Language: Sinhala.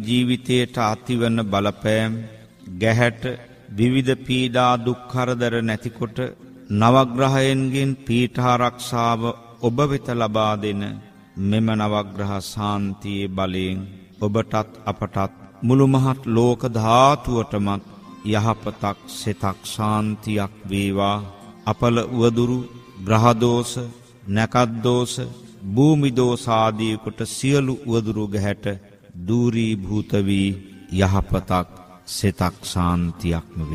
ජීවිතයට ඇතිවන බලපෑම් ගැහැට විවිධ පීඩා දුක් කරදර නැතිකොට නවග්‍රහයන්ගෙන් පීඨාරක්ෂාව ඔබ වෙත ලබා දෙන මෙම නවග්‍රහ ශාන්තියේ බලයෙන් ඔබටත් අපටත් මුළු මහත් ලෝක ධාතුවටමත් යහපතක් සිතක් ශාන්තියක් වේවා. අපල උවදුරු ග්‍රහ දෝෂ නැකත් දෝෂ භූමි දෝෂ ආදී කොට සියලු උවදුරු ගැහැට දූරීභූත වී යහපතක් සිතක් ශාන්තියක්ම